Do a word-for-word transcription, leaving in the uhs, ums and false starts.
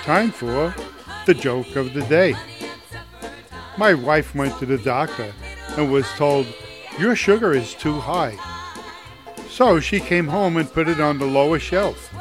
Time for the joke of the day. My wife went to the doctor and was told, "Your sugar is too high." So she came home and put it on the lower shelf.